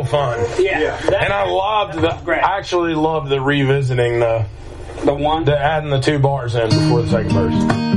real fun. Yeah. And I actually loved the revisiting the one? adding the 2 bars in before the second verse.